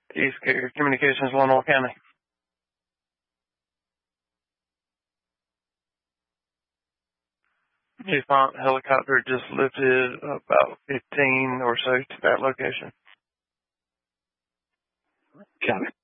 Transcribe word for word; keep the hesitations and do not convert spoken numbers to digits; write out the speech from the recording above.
East Carrier Communications, Lenoir County. DuPont helicopter just lifted about fifteen or so to that location. Copy.